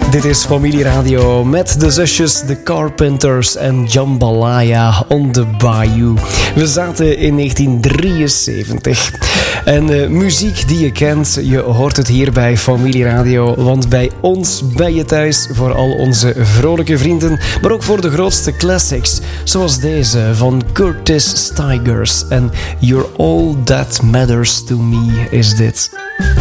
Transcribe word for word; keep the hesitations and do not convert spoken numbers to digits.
Dit is Familieradio met de zusjes The Carpenters en Jambalaya on the Bayou. We zaten in negentien drieënzeventig. En uh, muziek die je kent, je hoort het hier bij Familieradio. Want bij ons ben je thuis voor al onze vrolijke vrienden, maar ook voor de grootste classics. Zoals deze van Curtis Stigers. En You're All That Matters To Me is dit.